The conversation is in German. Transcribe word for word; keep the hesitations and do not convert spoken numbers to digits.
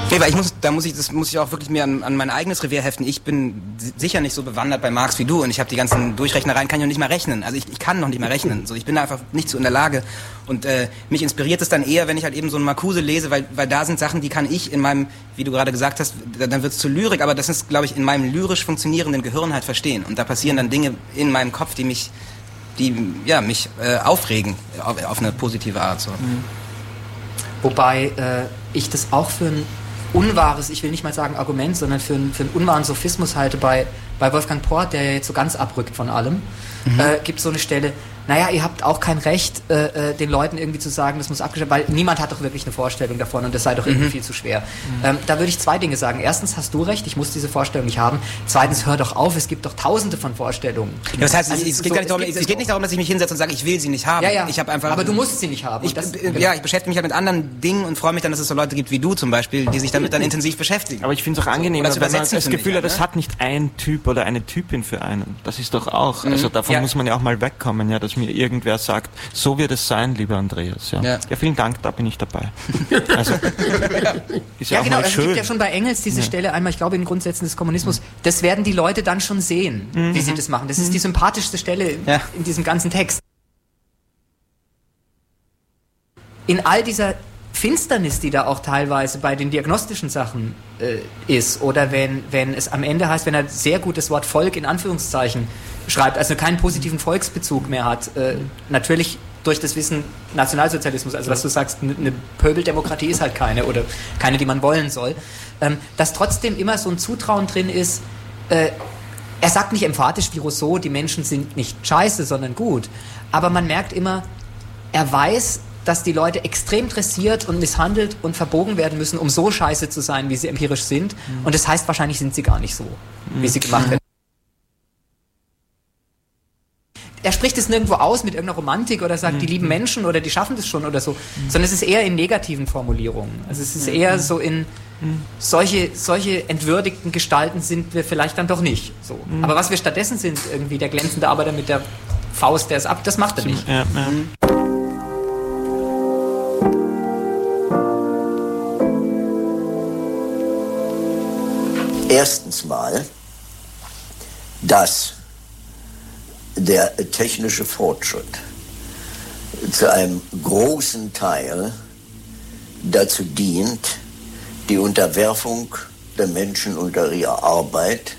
Nee, weil ich muss, da muss ich, das muss ich auch wirklich mir an, an mein eigenes Revier heften. Ich bin sicher nicht so bewandert bei Marx wie du und ich habe die ganzen Durchrechnereien, kann ich noch nicht mal rechnen. Also ich, ich kann noch nicht mal rechnen. So, ich bin da einfach nicht so in der Lage. Und äh, mich inspiriert es dann eher, wenn ich halt eben so einen Marcuse lese, weil, weil da sind Sachen, die kann ich in meinem, wie du gerade gesagt hast, dann wird es zu Lyrik, aber das ist, glaube ich, in meinem lyrisch funktionierenden Gehirn halt verstehen. Und da passieren dann Dinge in meinem Kopf, die mich, die ja mich äh, aufregen, auf, auf eine positive Art. So. Mhm. Wobei äh, ich das auch für ein unwahres, ich will nicht mal sagen Argument, sondern für, ein, für einen unwahren Sophismus halte bei, bei Wolfgang Port, der ja jetzt so ganz abrückt von allem, mhm. äh, gibt so eine Stelle, naja, ihr habt auch kein Recht, äh, den Leuten irgendwie zu sagen, das muss abgeschafft werden, weil niemand hat doch wirklich eine Vorstellung davon und das sei doch mhm. irgendwie viel zu schwer. Mhm. Ähm, da würde ich zwei Dinge sagen. Erstens, hast du recht, ich muss diese Vorstellung nicht haben. Zweitens, hör doch auf, es gibt doch tausende von Vorstellungen. Ja, das heißt, also, es, es, geht so, darum, es, es geht nicht darum, dass ich mich hinsetze und sage, ich will sie nicht haben. Ja, ja. Ich habe einfach, aber du musst sie nicht haben. Ich, das, genau. Ja, ich beschäftige mich halt mit anderen Dingen und freue mich dann, dass es so Leute gibt wie du zum Beispiel, die sich damit dann intensiv beschäftigen. Aber ich finde es auch angenehm, so, wenn man das Gefühl mich, hat, das ne? hat nicht ein Typ oder eine Typin für einen. Das ist doch auch, mhm. also davon ja. muss man ja auch mal wegkommen, ja, dass mir irgendwer sagt, so wird es sein, lieber Andreas. Ja, ja. ja vielen Dank, da bin ich dabei. Also, ist ja, ja auch genau, mal es schön. gibt ja schon bei Engels diese ja. Stelle einmal, ich glaube in den Grundsätzen des Kommunismus, das werden die Leute dann schon sehen, mhm. wie sie das machen. Das ist die sympathischste Stelle ja. in diesem ganzen Text. In all dieser Finsternis, die da auch teilweise bei den diagnostischen Sachen äh, ist, oder wenn, wenn es am Ende heißt, wenn er sehr gut das Wort Volk in Anführungszeichen schreibt, also keinen positiven Volksbezug mehr hat, äh, natürlich durch das Wissen Nationalsozialismus, also was du sagst, eine Pöbeldemokratie ist halt keine oder keine, die man wollen soll, ähm, dass trotzdem immer so ein Zutrauen drin ist, äh, er sagt nicht emphatisch wie Rousseau, die Menschen sind nicht scheiße, sondern gut, aber man merkt immer, er weiß, dass die Leute extrem dressiert und misshandelt und verbogen werden müssen, um so scheiße zu sein, wie sie empirisch sind. Mhm. Und das heißt, wahrscheinlich sind sie gar nicht so, mhm. wie sie gemacht werden. Er spricht es nirgendwo aus mit irgendeiner Romantik oder sagt, mhm. die lieben Menschen oder die schaffen das schon oder so, mhm. sondern es ist eher in negativen Formulierungen. Also es ist eher so in mhm. solche, solche entwürdigten Gestalten sind wir vielleicht dann doch nicht. So. Mhm. Aber was wir stattdessen sind, irgendwie der glänzende Arbeiter mit der Faust, der es ab, das macht er nicht. Ja, ja. Mhm. Erstens mal, dass der technische Fortschritt zu einem großen Teil dazu dient, die Unterwerfung der Menschen unter ihrer Arbeit